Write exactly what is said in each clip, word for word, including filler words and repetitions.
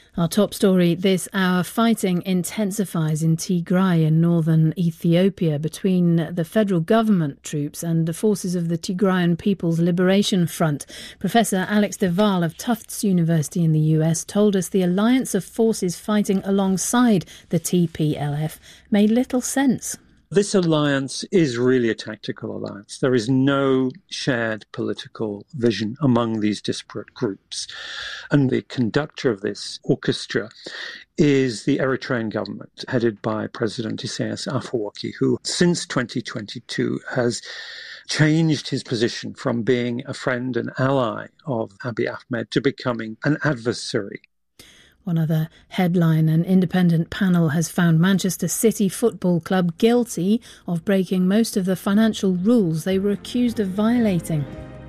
Our top story this hour: fighting intensifies in Tigray in northern Ethiopia between the federal government troops and the forces of the Tigrayan People's Liberation Front. Professor Alex de Waal of Tufts University in the U S told us the alliance of forces fighting alongside the T P L F made little sense. This alliance is really a tactical alliance. There is no shared political vision among these disparate groups. And the conductor of this orchestra is the Eritrean government, headed by President Isaias Afwerki, who since twenty twenty-two has changed his position from being a friend and ally of Abiy Ahmed to becoming an adversary. One other headline: an independent panel has found Manchester City Football Club guilty of breaking most of the financial rules they were accused of violating.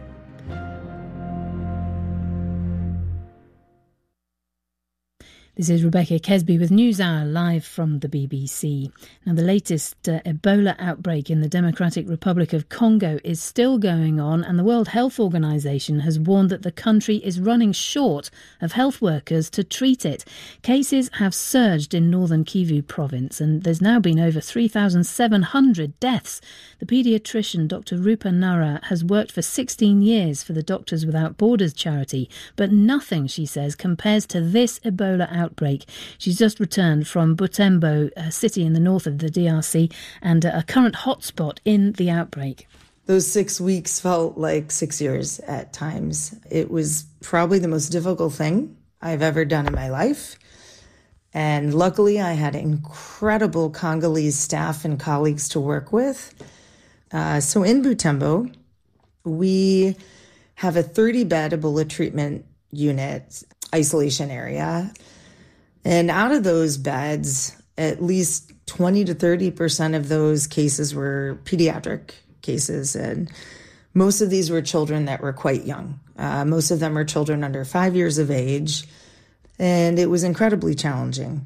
This is Rebecca Kesby with NewsHour, live from the B B C. Now, the latest uh, Ebola outbreak in the Democratic Republic of Congo is still going on, and the World Health Organization has warned that the country is running short of health workers to treat it. Cases have surged in northern Kivu province, and there's now been over three thousand seven hundred deaths. The paediatrician Doctor Rupa Nara has worked for sixteen years for the Doctors Without Borders charity, but nothing, she says, compares to this Ebola outbreak. Outbreak. She's just returned from Butembo, a city in the north of the D R C, and a current hotspot in the outbreak. Those six weeks felt like six years at times. It was probably the most difficult thing I've ever done in my life. And luckily, I had incredible Congolese staff and colleagues to work with. Uh, so in Butembo, we have a thirty-bed Ebola treatment unit isolation area. And out of those beds, at least twenty to thirty percent of those cases were pediatric cases. And most of these were children that were quite young. Uh, most of them were children under five years of age. And it was incredibly challenging.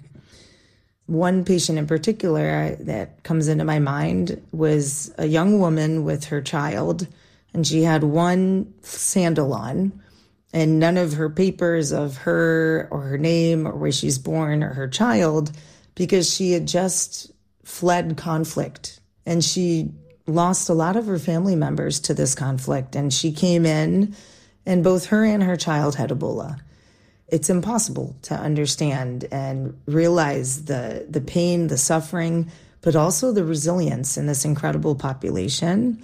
One patient in particular that comes into my mind was a young woman with her child, and she had one sandal on, and none of her papers of her or her name or where she's born or her child, because she had just fled conflict. And she lost a lot of her family members to this conflict. And she came in, and both her and her child had Ebola. It's impossible to understand and realize the, the pain, the suffering, but also the resilience in this incredible population.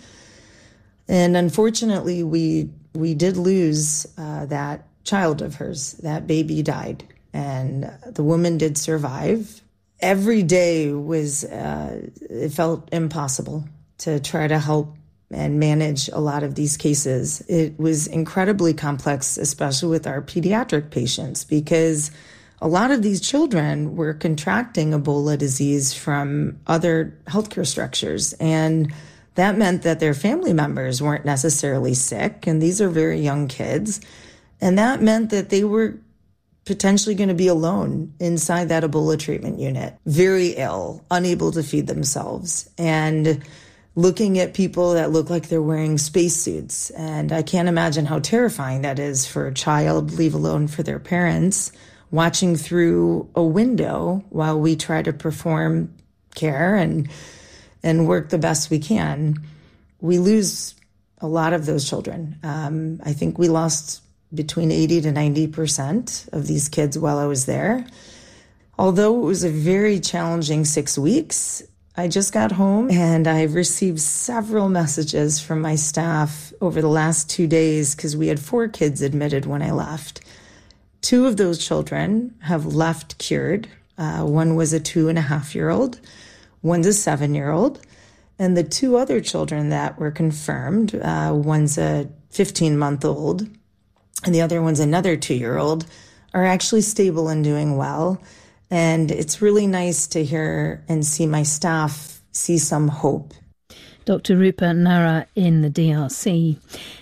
And unfortunately, we we did lose uh, that child of hers. That baby died, and the woman did survive. Every day was, uh, it felt impossible to try to help and manage a lot of these cases. It was incredibly complex, especially with our pediatric patients, because a lot of these children were contracting Ebola disease from other healthcare structures, and that meant that their family members weren't necessarily sick, and these are very young kids. And that meant that they were potentially going to be alone inside that Ebola treatment unit, very ill, unable to feed themselves, and looking at people that look like they're wearing spacesuits. And I can't imagine how terrifying that is for a child, leave alone for their parents, watching through a window while we try to perform care and and work the best we can. We lose a lot of those children. Um, I think we lost between eighty to ninety percent of these kids while I was there. Although it was a very challenging six weeks, I just got home and I received several messages from my staff over the last two days because we had four kids admitted when I left. Two of those children have left cured. Uh, one was a two and a half year old. One's a seven-year-old, and the two other children that were confirmed, uh, one's a fifteen-month-old, and the other one's another two-year-old, are actually stable and doing well. And it's really nice to hear and see my staff see some hope. Doctor Rupa Nara in the D R C.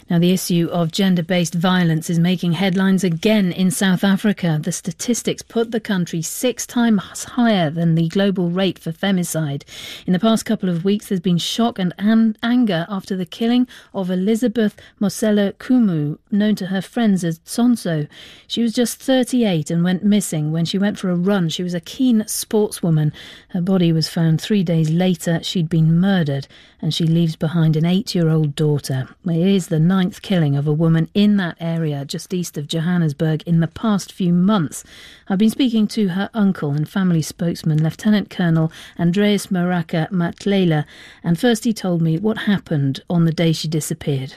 Now, the issue of gender-based violence is making headlines again in South Africa. The statistics put the country six times higher than the global rate for femicide. In the past couple of weeks, there's been shock and an- anger after the killing of Elizabeth Mosela Kumu, known to her friends as Tsonso. She was just thirty-eight and went missing when she went for a run. She was a keen sportswoman. Her body was found three days later. She'd been murdered, and she leaves behind an eight-year-old daughter. It is the ninth killing of a woman in that area just east of Johannesburg in the past few months. I've been speaking to her uncle and family spokesman, Lieutenant Colonel Andreas Maraka Matlela, and first he told me what happened on the day she disappeared.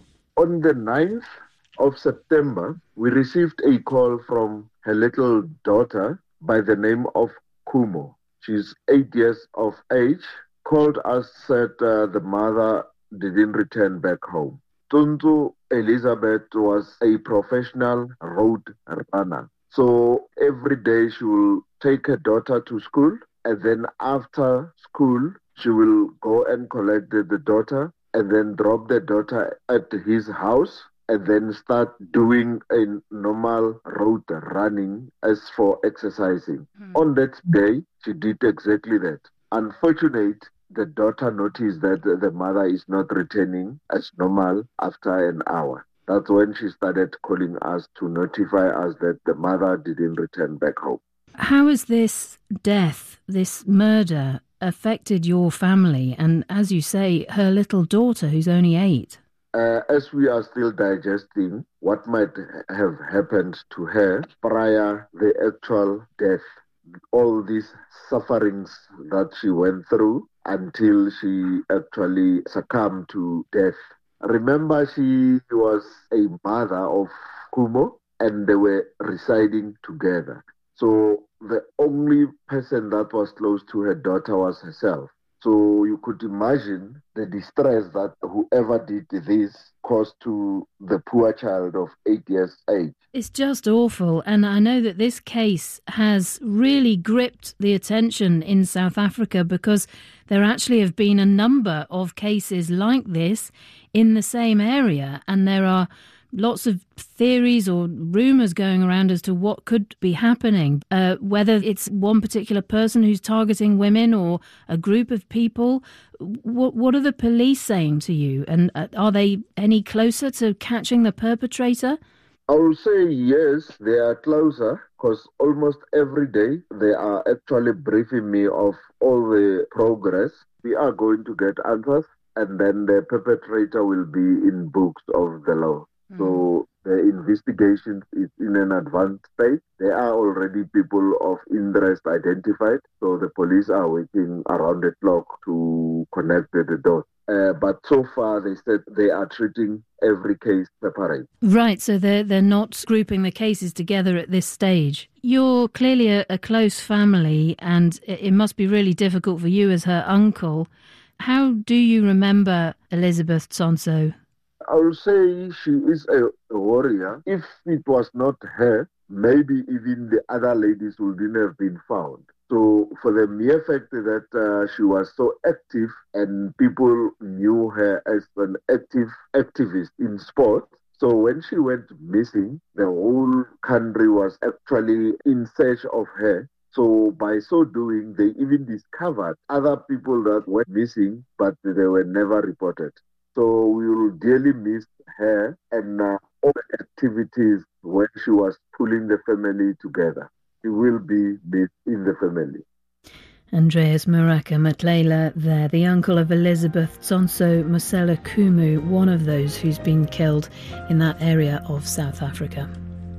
On the ninth of September, we received a call from her little daughter by the name of Kumo. She's eight years of age. Called us, said uh, the mother didn't return back home. Tuntu Elizabeth was a professional road runner. So every day she will take her daughter to school, and then after school, she will go and collect the, the daughter and then drop the daughter at his house and then start doing a normal road running as for exercising. Mm. On that day, she did exactly that. Unfortunately, the daughter noticed that the mother is not returning as normal after an hour. That's when she started calling us to notify us that the mother didn't return back home. How has this death, this murder, affected your family and, as you say, her little daughter who's only eight? Uh, as we are still digesting what might have happened to her prior the actual death, all these sufferings that she went through until she actually succumbed to death. Remember, she was a mother of Kumo and they were residing together. So the only person that was close to her daughter was herself. So you could imagine the distress that whoever did this caused to the poor child of eight years age. It's just awful. And I know that this case has really gripped the attention in South Africa because there actually have been a number of cases like this in the same area. And there are lots of theories or rumours going around as to what could be happening, uh, whether it's one particular person who's targeting women or a group of people. What, what are the police saying to you? And uh, are they any closer to catching the perpetrator? I will say yes, they are closer because almost every day they are actually briefing me of all the progress. We are going to get answers and then the perpetrator will be in books of the law. So the investigation is in an advanced stage. There are already people of interest identified. So the police are working around the clock to connect the dots. Uh, but so far, they said they are treating every case separate. Right, so they're, they're not grouping the cases together at this stage. You're clearly a, a close family, and it, it must be really difficult for you as her uncle. How do you remember Elizabeth Tsonso? I will say she is a, a warrior. If it was not her, maybe even the other ladies wouldn't have been found. So for the mere fact that uh, she was so active and people knew her as an active activist in sport, so when she went missing, the whole country was actually in search of her. So by so doing, they even discovered other people that went missing, but they were never reported. So we will dearly miss her and uh, all the activities when she was pulling the family together. She will be missed in the family. Andreas Maraka Matlela there, the uncle of Elizabeth Tsonso Mosela Kumu, one of those who's been killed in that area of South Africa.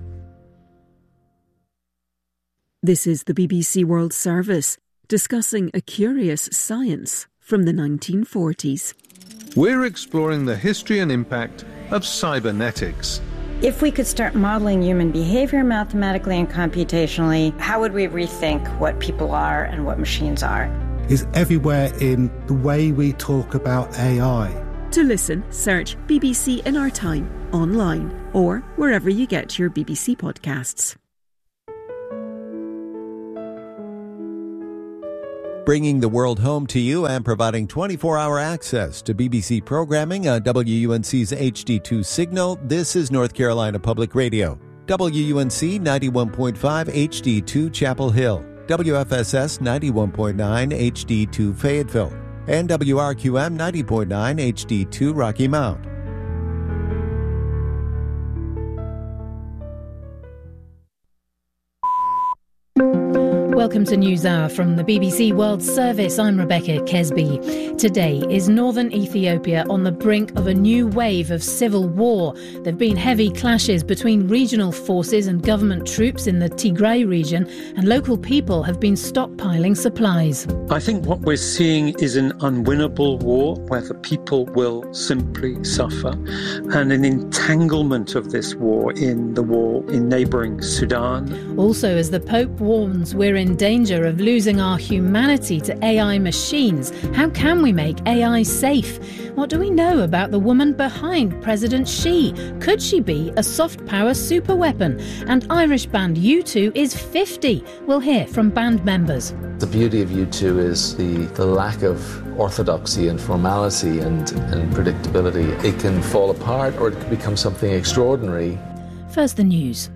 This is the B B C World Service, discussing a curious science from the nineteen forties. We're exploring the history and impact of cybernetics. If we could start modeling human behavior mathematically and computationally, how would we rethink what people are and what machines are? Is everywhere in the way we talk about A I. To listen, search B B C in our time online or wherever you get your B B C podcasts. Bringing the world home to you and providing twenty-four hour access to B B C programming on W U N C's H D two signal, this is North Carolina Public Radio. W U N C ninety-one point five H D two Chapel Hill, W F S S ninety-one point nine H D two Fayetteville, and W R Q M ninety point nine H D two Rocky Mount. Welcome to NewsHour from the B B C World Service. I'm Rebecca Kesby. Today is northern Ethiopia on the brink of a new wave of civil war. There have been heavy clashes between regional forces and government troops in the Tigray region, and local people have been stockpiling supplies. I think what we're seeing is an unwinnable war where the people will simply suffer, and an entanglement of this war in the war in neighbouring Sudan. Also, as the Pope warns, we're in danger of losing our humanity to A I machines. How can we make A I safe? What do we know about the woman behind President Xi? Could she be a soft power superweapon? And Irish band U two is fifty. We'll hear from band members. The beauty of U two is the, the lack of orthodoxy and formality and, and predictability. It can fall apart or it can become something extraordinary. First, the news.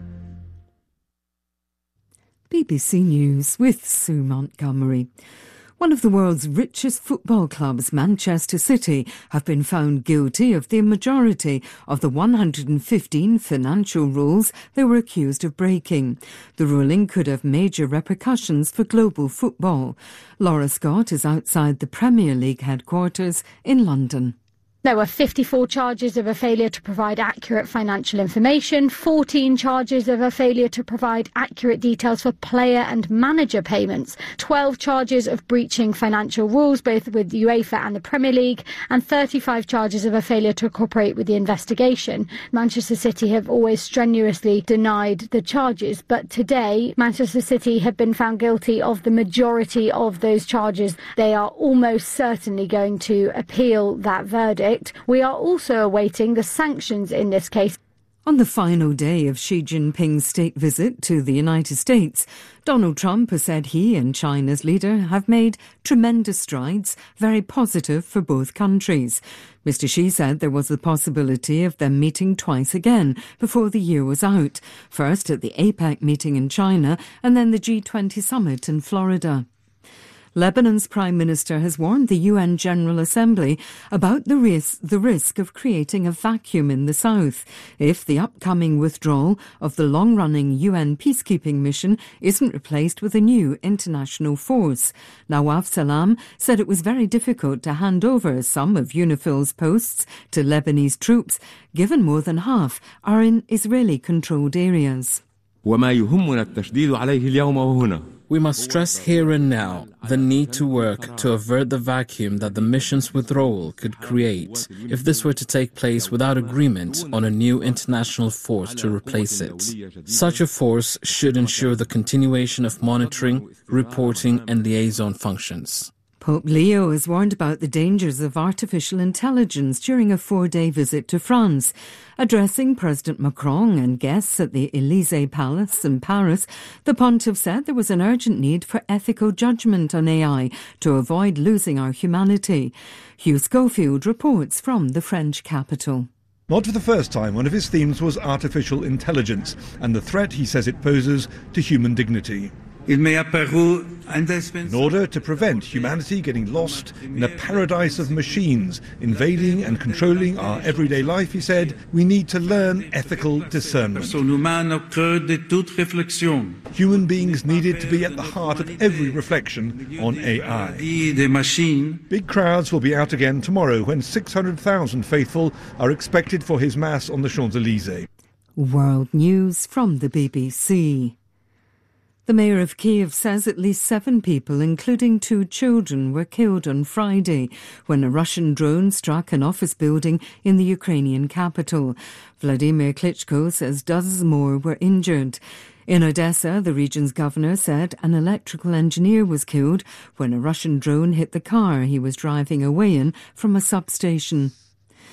B B C News with Sue Montgomery. One of the world's richest football clubs, Manchester City, have been found guilty of the majority of the one hundred fifteen financial rules they were accused of breaking. The ruling could have major repercussions for global football. Laura Scott is outside the Premier League headquarters in London. There were fifty-four charges of a failure to provide accurate financial information, fourteen charges of a failure to provide accurate details for player and manager payments, twelve charges of breaching financial rules, both with UEFA and the Premier League, and thirty-five charges of a failure to cooperate with the investigation. Manchester City have always strenuously denied the charges, but today Manchester City have been found guilty of the majority of those charges. They are almost certainly going to appeal that verdict. We are also awaiting the sanctions in this case. On the final day of Xi Jinping's state visit to the United States, Donald Trump has said he and China's leader have made tremendous strides, very positive for both countries. Mister Xi said there was the possibility of them meeting twice again before the year was out, first at the APEC meeting in China and then the G twenty summit in Florida. Lebanon's Prime Minister has warned the U N General Assembly about the risk, the risk of creating a vacuum in the south if the upcoming withdrawal of the long-running U N peacekeeping mission isn't replaced with a new international force. Nawaf Salam said it was very difficult to hand over some of UNIFIL's posts to Lebanese troops, given more than half are in Israeli-controlled areas. وما يهمنا التشديد عليه اليوم وهنا. We must stress here and now the need to work to avert the vacuum that the mission's withdrawal could create if this were to take place without agreement on a new international force to replace it. Such a force should ensure the continuation of monitoring, reporting and liaison functions. Pope Leo has warned about the dangers of artificial intelligence during a four-day visit to France. Addressing President Macron and guests at the Élysée Palace in Paris, the pontiff said there was an urgent need for ethical judgment on A I to avoid losing our humanity. Hugh Schofield reports from the French capital. Not for the first time, one of his themes was artificial intelligence and the threat he says it poses to human dignity. In order to prevent humanity getting lost in a paradise of machines invading and controlling our everyday life, he said, we need to learn ethical discernment. Human beings needed to be at the heart of every reflection on A I. Big crowds will be out again tomorrow when six hundred thousand faithful are expected for his Mass on the Champs-Élysées. World News from the B B C. The mayor of Kiev says at least seven people, including two children, were killed on Friday when a Russian drone struck an office building in the Ukrainian capital. Vladimir Klitschko says dozens more were injured. In Odessa, the region's governor said an electrical engineer was killed when a Russian drone hit the car he was driving away in from a substation.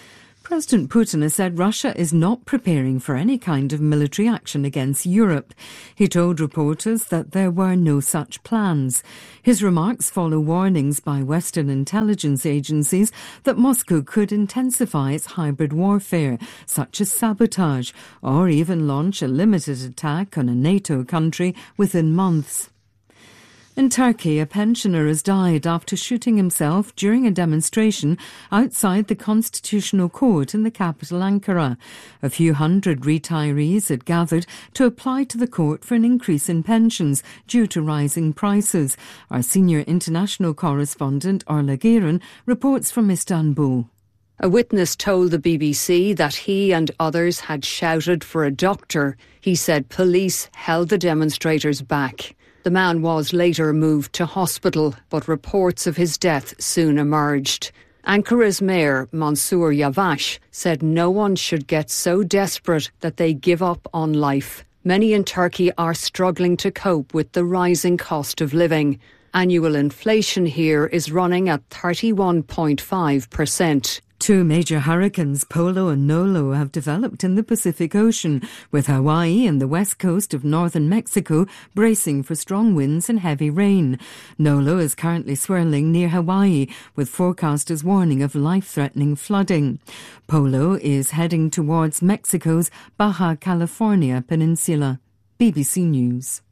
President Putin has said Russia is not preparing for any kind of military action against Europe. He told reporters that there were no such plans. His remarks follow warnings by Western intelligence agencies that Moscow could intensify its hybrid warfare, such as sabotage, or even launch a limited attack on a NATO country within months. In Turkey, a pensioner has died after shooting himself during a demonstration outside the Constitutional Court in the capital Ankara. A few hundred retirees had gathered to apply to the court for an increase in pensions due to rising prices. Our senior international correspondent, Orla Guerin, reports from Istanbul. A witness told the B B C that he and others had shouted for a doctor. He said police held the demonstrators back. The man was later moved to hospital, but reports of his death soon emerged. Ankara's mayor, Mansur Yavaş, said no one should get so desperate that they give up on life. Many in Turkey are struggling to cope with the rising cost of living. Annual inflation here is running at thirty-one point five percent. Two major hurricanes, Polo and Nolo, have developed in the Pacific Ocean, with Hawaii and the west coast of northern Mexico bracing for strong winds and heavy rain. Nolo is currently swirling near Hawaii, with forecasters warning of life-threatening flooding. Polo is heading towards Mexico's Baja California peninsula. B B C News.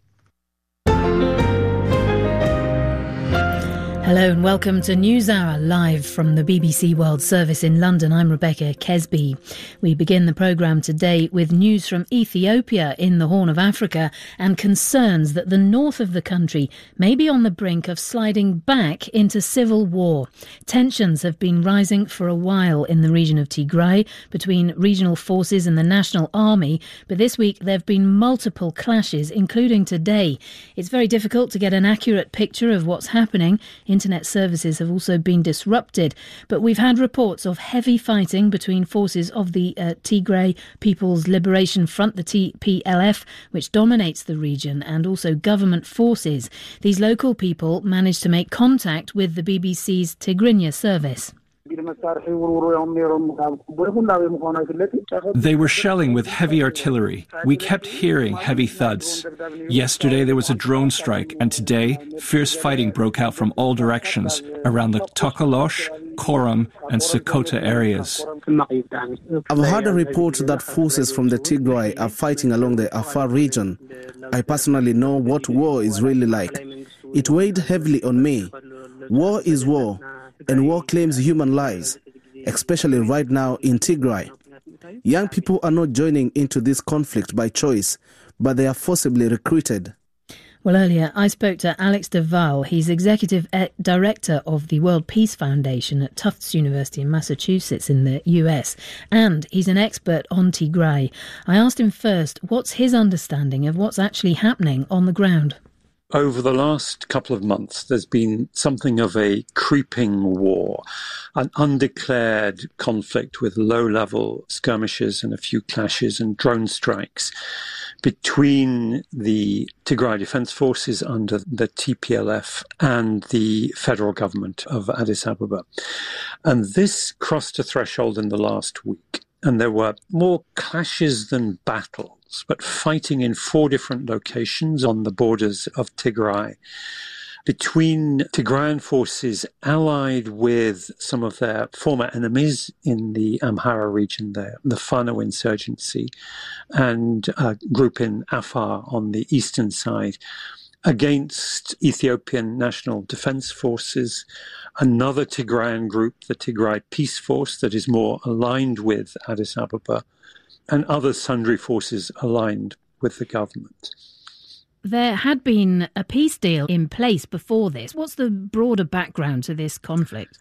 Hello and welcome to NewsHour, live from the B B C World Service in London. I'm Rebecca Kesby. We begin the programme today with news from Ethiopia in the Horn of Africa and concerns that the north of the country may be on the brink of sliding back into civil war. Tensions have been rising for a while in the region of Tigray between regional forces and the National Army, but this week there have been multiple clashes, including today. It's very difficult to get an accurate picture of what's happening. Internet services have also been disrupted, but we've had reports of heavy fighting between forces of the uh, Tigray People's Liberation Front, the T P L F, which dominates the region, and also government forces. These local people managed to make contact with the B B C's Tigrinya service. They were shelling with heavy artillery. We kept hearing heavy thuds. Yesterday there was a drone strike, and today fierce fighting broke out from all directions around the Tokolosh, Koram and Sokoto areas. I've heard a report that forces from the Tigray are fighting along the Afar region. I personally know what war is really like. It weighed heavily on me. War is war. And war claims human lives, especially right now in Tigray. Young people are not joining into this conflict by choice, but they are forcibly recruited. Well, earlier I spoke to Alex de Waal. He's executive director of the World Peace Foundation at Tufts University in Massachusetts in the U S, and he's an expert on Tigray. I asked him first what's his understanding of what's actually happening on the ground. Over the last couple of months, there's been something of a creeping war, an undeclared conflict with low-level skirmishes and a few clashes and drone strikes between the Tigray Defense Forces under the T P L F and the federal government of Addis Ababa. And this crossed a threshold in the last week, and there were more clashes than battles, but fighting in four different locations on the borders of Tigray between Tigrayan forces allied with some of their former enemies in the Amhara region there, the Fano insurgency, and a group in Afar on the eastern side, against Ethiopian National Defense Forces, another Tigrayan group, the Tigray Peace Force, that is more aligned with Addis Ababa, and other sundry forces aligned with the government. There had been a peace deal in place before this. What's the broader background to this conflict?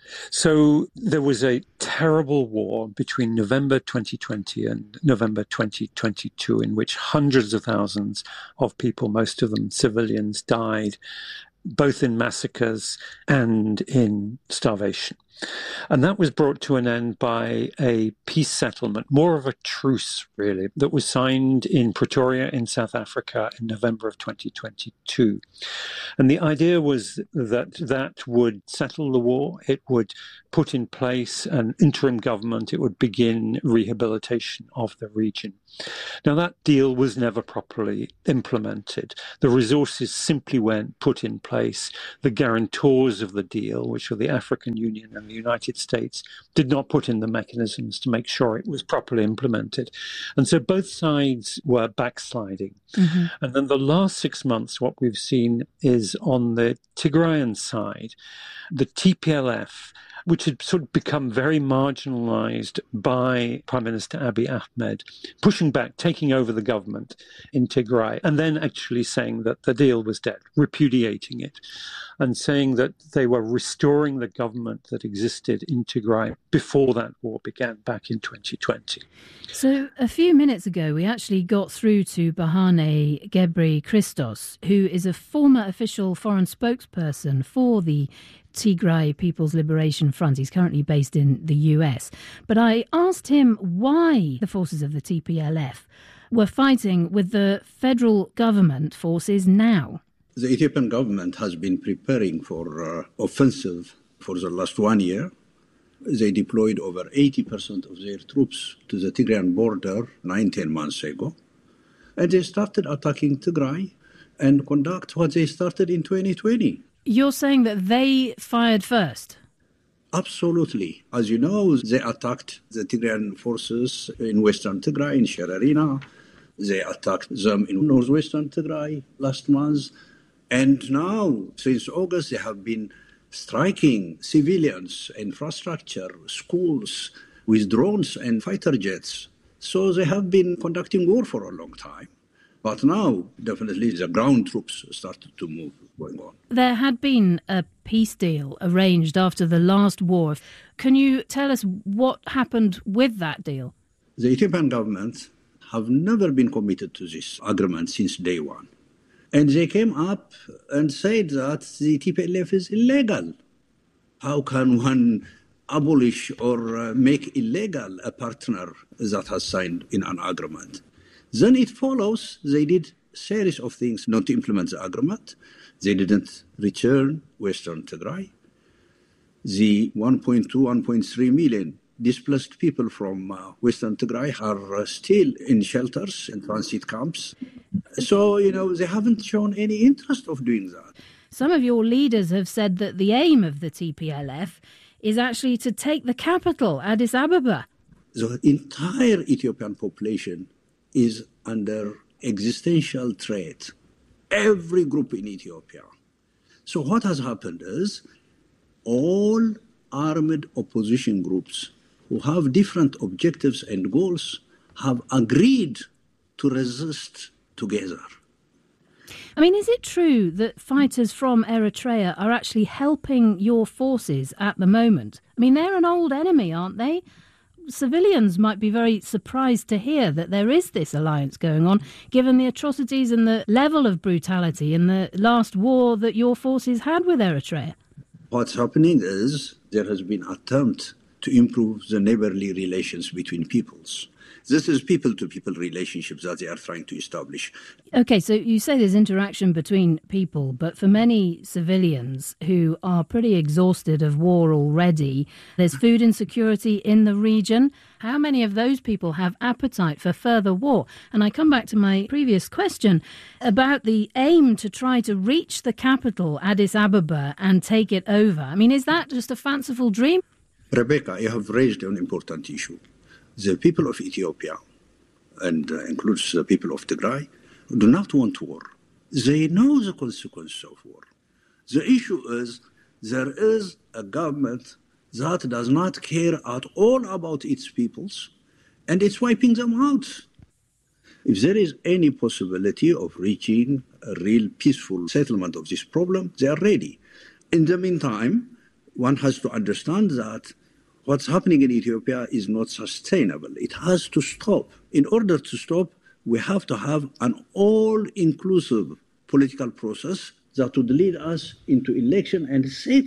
So there was a terrible war between November twenty twenty and November twenty twenty-two in which hundreds of thousands of people, most of them civilians, died, both in massacres and in starvation. And that was brought to an end by a peace settlement, more of a truce, really, that was signed in Pretoria in South Africa in November of twenty twenty-two. And the idea was that that would settle the war. It would put in place an interim government. It would begin rehabilitation of the region. Now, that deal was never properly implemented. The resources simply weren't put in place. The guarantors of the deal, which were the African Union and the United States, did not put in the mechanisms to make sure it was properly implemented. And so both sides were backsliding. Mm-hmm. And then the last six months, what we've seen is on the Tigrayan side, the T P L F, which had sort of become very marginalized by Prime Minister Abiy Ahmed, pushing back, taking over the government in Tigray, and then actually saying that the deal was dead, repudiating it, and saying that they were restoring the government that existed in Tigray before that war began back in twenty twenty. So a few minutes ago, we actually got through to Berhane Gebrekristos, who is a former official foreign spokesperson for the Tigray People's Liberation Front. He's currently based in the U S. But I asked him why the forces of the T P L F were fighting with the federal government forces now. The Ethiopian government has been preparing for uh, offensive for the last one year. They deployed over eighty percent of their troops to the Tigrayan border nine, ten months ago. And they started attacking Tigray and conduct what they started in twenty twenty. You're saying that they fired first? Absolutely. As you know, they attacked the Tigrayan forces in western Tigray, in Sherarina. They attacked them in northwestern Tigray last month. And now, since August, they have been striking civilians, infrastructure, schools with drones and fighter jets. So they have been conducting war for a long time. But now, definitely, the ground troops started to move going on. There had been a peace deal arranged after the last war. Can you tell us what happened with that deal? The Ethiopian government have never been committed to this agreement since day one. And they came up and said that the T P L F is illegal. How can one abolish or uh, make illegal a partner that has signed in an agreement? Then it follows they did a series of things not to implement the agreement. They didn't return Western Tigray. The one point two, one point three million displaced people from uh, Western Tigray are uh, still in shelters and transit camps. So, you know, they haven't shown any interest of doing that. Some of your leaders have said that the aim of the T P L F is actually to take the capital, Addis Ababa. The entire Ethiopian population is under existential threat. Every group in Ethiopia. So what has happened is all armed opposition groups who have different objectives and goals have agreed to resist together. I mean, is it true that fighters from Eritrea are actually helping your forces at the moment? I mean, they're an old enemy, aren't they? Civilians might be very surprised to hear that there is this alliance going on, given the atrocities and the level of brutality in the last war that your forces had with Eritrea. What's happening is there has been an attempt to improve the neighborly relations between peoples. This is people-to-people relationships that they are trying to establish. OK, so you say there's interaction between people, but for many civilians who are pretty exhausted of war already, there's food insecurity in the region. How many of those people have appetite for further war? And I come back to my previous question about the aim to try to reach the capital, Addis Ababa, and take it over. I mean, is that just a fanciful dream? Rebecca, you have raised an important issue. The people of Ethiopia, and uh, includes the people of Tigray, do not want war. They know the consequences of war. The issue is there is a government that does not care at all about its peoples, and it's wiping them out. If there is any possibility of reaching a real peaceful settlement of this problem, they are ready. In the meantime, one has to understand that what's happening in Ethiopia is not sustainable. It has to stop. In order to stop, we have to have an all-inclusive political process that would lead us into election and settle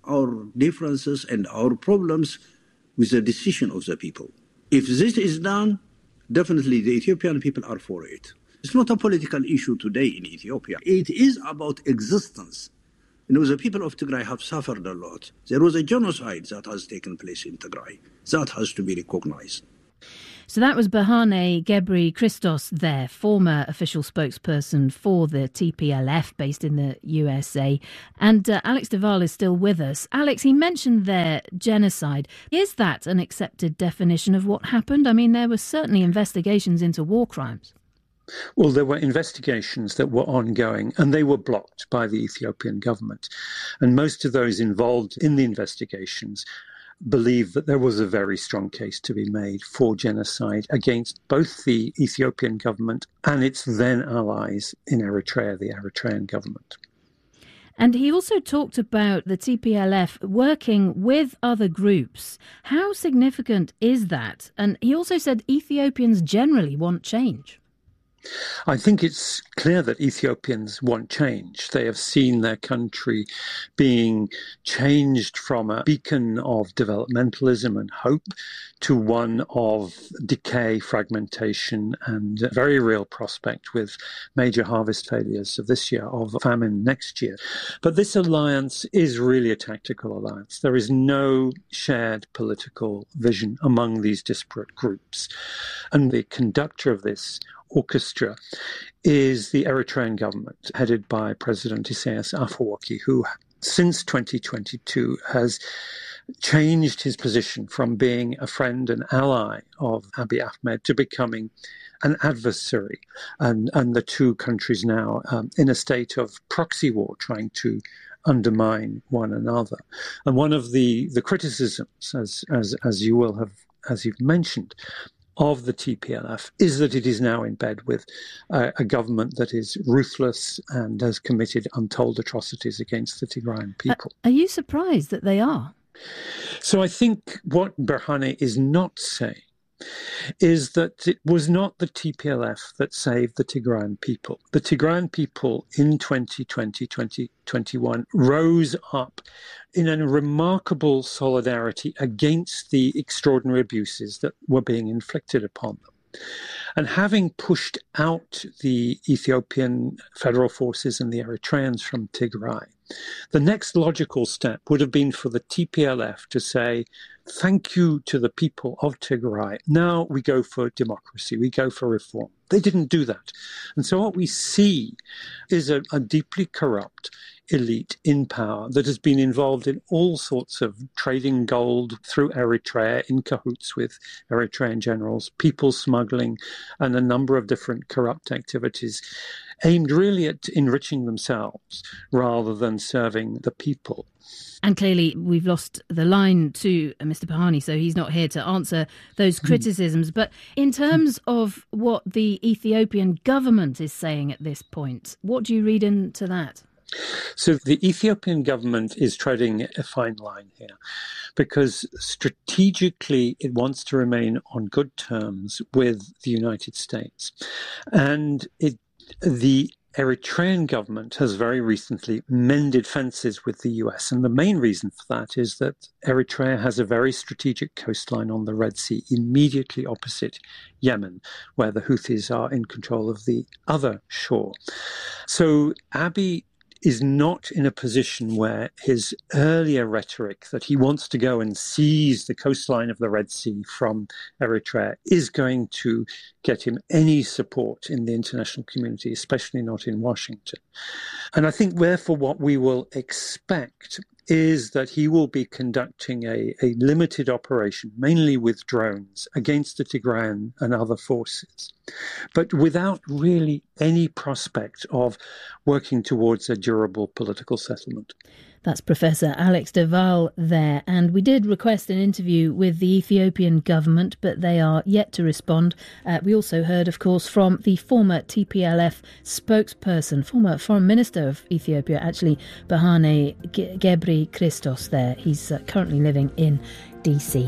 our differences and our problems with the decision of the people. If this is done, definitely the Ethiopian people are for it. It's not a political issue today in Ethiopia. It is about existence. You know, the people of Tigray have suffered a lot. There was a genocide that has taken place in Tigray. That has to be recognized. So that was Berhane Gebrekristos there, former official spokesperson for the T P L F based in the U S A. And uh, Alex de Waal is still with us. Alex, he mentioned there genocide. Is that an accepted definition of what happened? I mean, there were certainly investigations into war crimes. Well, there were investigations that were ongoing and they were blocked by the Ethiopian government. And most of those involved in the investigations believe that there was a very strong case to be made for genocide against both the Ethiopian government and its then allies in Eritrea, the Eritrean government. And he also talked about the T P L F working with other groups. How significant is that? And he also said Ethiopians generally want change. I think it's clear that Ethiopians want change. They have seen their country being changed from a beacon of developmentalism and hope to one of decay, fragmentation, and a very real prospect with major harvest failures of this year, of famine next year. But this alliance is really a tactical alliance. There is no shared political vision among these disparate groups. And the conductor of this orchestra is the Eritrean government, headed by President Isaias Afwerki, who since twenty twenty-two has changed his position from being a friend and ally of Abiy Ahmed to becoming an adversary. And, and the two countries now um, in a state of proxy war, trying to undermine one another. And one of the, the criticisms, as, as, as you will have, as you've mentioned, of the T P L F is that it is now in bed with uh, a government that is ruthless and has committed untold atrocities against the Tigrayan people. Uh, are you surprised that they are? So I think what Berhane is not saying is that it was not the T P L F that saved the Tigrayan people. The Tigrayan people in twenty twenty, twenty twenty-one rose up in a remarkable solidarity against the extraordinary abuses that were being inflicted upon them. And having pushed out the Ethiopian federal forces and the Eritreans from Tigray, the next logical step would have been for the T P L F to say, thank you to the people of Tigray. Now we go for democracy. We go for reform. They didn't do that. And so what we see is a, a deeply corrupt elite in power that has been involved in all sorts of trading gold through Eritrea in cahoots with Eritrean generals, people smuggling, and a number of different corrupt activities aimed really at enriching themselves rather than serving the people. And clearly we've lost the line to Mister Berhane, so he's not here to answer those criticisms. But in terms of what the Ethiopian government is saying at this point, what do you read into that? So the Ethiopian government is treading a fine line here because strategically it wants to remain on good terms with the United States. And it, the Eritrean government has very recently mended fences with the U S. And the main reason for that is that Eritrea has a very strategic coastline on the Red Sea, immediately opposite Yemen, where the Houthis are in control of the other shore. So Abiy is not in a position where his earlier rhetoric that he wants to go and seize the coastline of the Red Sea from Eritrea is going to get him any support in the international community, especially not in Washington. And I think, therefore, what we will expect is that he will be conducting a, a limited operation, mainly with drones, against the Tigrayan and other forces, but without really any prospect of working towards a durable political settlement. That's Professor Alex de Waal there. And we did request an interview with the Ethiopian government, but they are yet to respond. Uh, we also heard, of course, from the former T P L F spokesperson, former Foreign Minister of Ethiopia, actually, Berhane Gebrekristos there. He's uh, currently living in D C.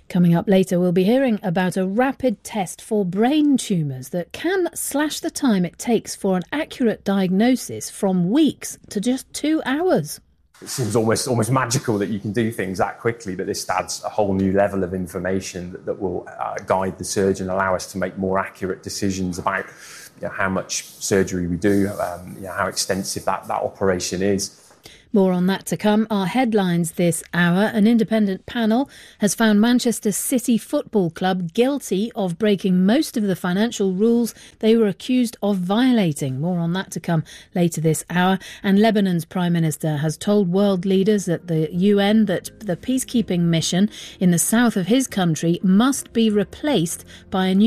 Coming up later, we'll be hearing about a rapid test for brain tumours that can slash the time it takes for an accurate diagnosis from weeks to just two hours. It seems almost almost magical that you can do things that quickly, but this adds a whole new level of information that, that will uh, guide the surgeon, allow us to make more accurate decisions about you know, how much surgery we do, um, you know, how extensive that, that operation is. More on that to come. Our headlines this hour. An independent panel has found Manchester City Football Club guilty of breaking most of the financial rules they were accused of violating. More on that to come later this hour. And Lebanon's Prime Minister has told world leaders at the U N that the peacekeeping mission in the south of his country must be replaced by a new